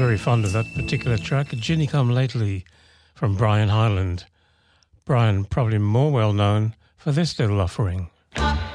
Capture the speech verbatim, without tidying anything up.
very fond of that particular track, Ginny Come Lately from Brian Hyland. Brian probably more well known for this little offering.